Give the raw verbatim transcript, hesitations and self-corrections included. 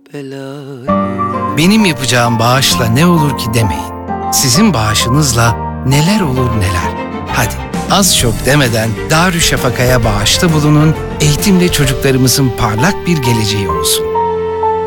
belayı. Benim yapacağım bağışla ne olur ki demeyin. Sizin bağışınızla neler olur neler. Hadi az çok demeden Darüşşafaka'ya bağışta bulunun, eğitimle çocuklarımızın parlak bir geleceği olsun.